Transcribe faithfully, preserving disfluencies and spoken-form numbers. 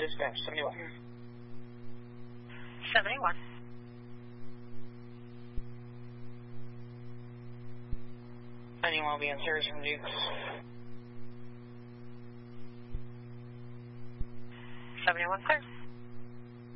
dispatch, seventy-one. seventy-one. Anyone will be in service from Dukes. seventy-one, sir.